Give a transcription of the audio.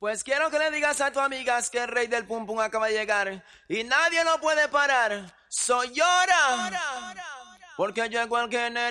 Pues quiero que le digas a tus amigas que el rey del pum pum acaba de llegar y nadie lo puede parar. Soy Llora, porque llegó el género.